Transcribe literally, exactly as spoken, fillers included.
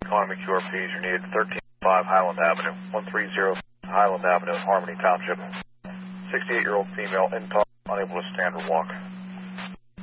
Economy Q R Ps are needed thirteen oh five Highland Avenue, one three zero Highland Avenue, Harmony Township. sixty-eight-year-old female in talk, unable to stand or walk.